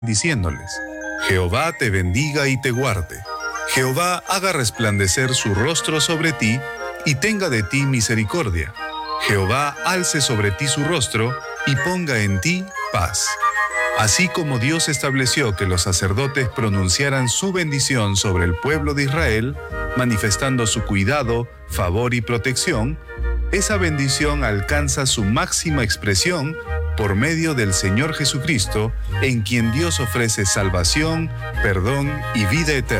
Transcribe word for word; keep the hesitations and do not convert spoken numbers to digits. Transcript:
diciéndoles: Jehová te bendiga y te guarde. Jehová haga resplandecer su rostro sobre ti y tenga de ti misericordia. Jehová alce sobre ti su rostro y ponga en ti paz. Así como Dios estableció que los sacerdotes pronunciaran su bendición sobre el pueblo de Israel, manifestando su cuidado, favor y protección, esa bendición alcanza su máxima expresión por medio del Señor Jesucristo, en quien Dios ofrece salvación, perdón y vida eterna.